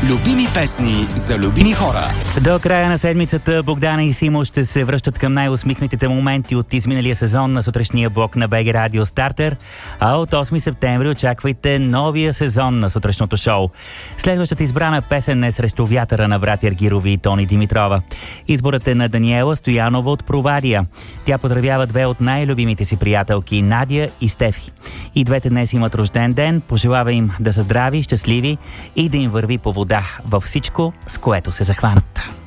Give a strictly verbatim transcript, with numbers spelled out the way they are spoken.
Любими песни за любими хора. До края на седмицата Богдана и Симо ще се връщат към най-усмихнатите моменти от изминалия сезон на сутрешния блок на БГ Радио Стартер, а от осми септември очаквайте новия сезон на сутрешното шоу. Следващата избрана песен е "Срещу вятъра" на братя Аргирови и Тони Димитрова. Изборът е на Даниела Стоянова от Провадия. Тя поздравява две от най-любимите си приятелки Надя и Стефи. И двете днес имат рожден ден. Пожелава им да са здрави, щастливи и да им върви по вода във всичко, с което се захванат.